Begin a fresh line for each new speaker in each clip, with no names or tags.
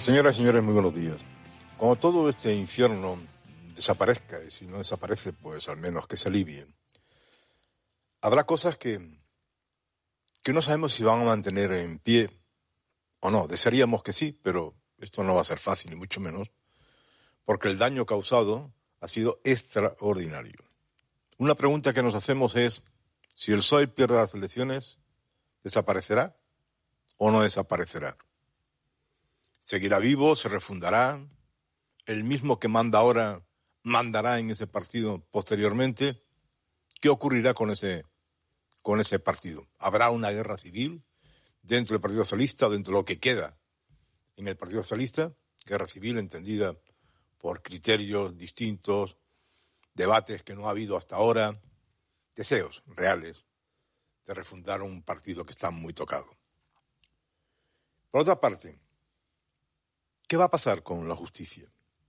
Señoras y señores, muy buenos días. Cuando todo este infierno desaparezca, y si no desaparece, pues al menos que se alivie, habrá cosas que no sabemos si van a mantener en pie o no. Desearíamos que sí, pero esto no va a ser fácil, ni mucho menos, porque el daño causado ha sido extraordinario. Una pregunta que nos hacemos es, si el PSOE pierde las elecciones, ¿desaparecerá o no desaparecerá? ¿Seguirá vivo? ¿Se refundará? ¿El mismo que manda ahora mandará en ese partido posteriormente? ¿Qué ocurrirá con ese partido? ¿Habrá una guerra civil dentro del Partido Socialista, dentro de lo que queda en el Partido Socialista? Guerra civil entendida por criterios distintos, debates que no ha habido hasta ahora, deseos reales de refundar un partido que está muy tocado. Por otra parte, ¿qué va a pasar con la justicia?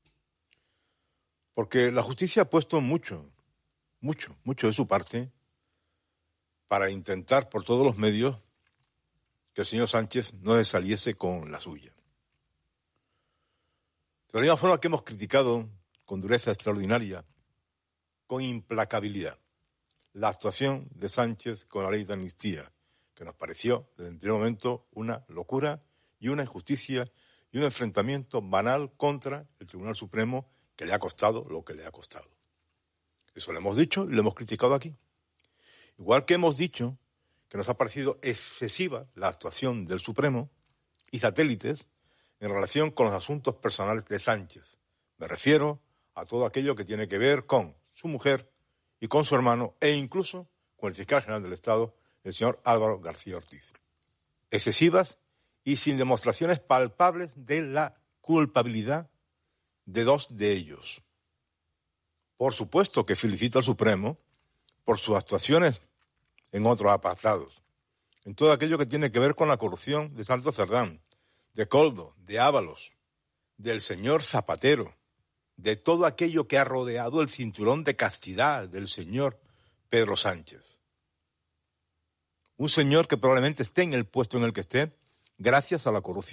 Porque la justicia ha puesto mucho de su parte para intentar por todos los medios que el señor Sánchez no se saliese con la suya. De la misma forma que hemos criticado con dureza extraordinaria, con implacabilidad, la actuación de Sánchez con la ley de amnistía, que nos pareció desde el primer momento una locura y una injusticia y un enfrentamiento banal contra el Tribunal Supremo que le ha costado lo que le ha costado. Eso lo hemos dicho y lo hemos criticado aquí. Igual que hemos dicho que nos ha parecido excesiva la actuación del Supremo y satélites en relación con los asuntos personales de Sánchez. Me refiero a todo aquello que tiene que ver con su mujer y con su hermano e incluso con el fiscal general del Estado, el señor Álvaro García Ortiz. Excesivas y sin demostraciones palpables de la culpabilidad de dos de ellos. Por supuesto que felicito al Supremo por sus actuaciones en otros apartados, en todo aquello que tiene que ver con la corrupción de Santos Cerdán, de Koldo, de Ábalos, del señor Zapatero, de todo aquello que ha rodeado el cinturón de castidad del señor Pedro Sánchez. Un señor que probablemente esté en el puesto en el que esté gracias a la corrupción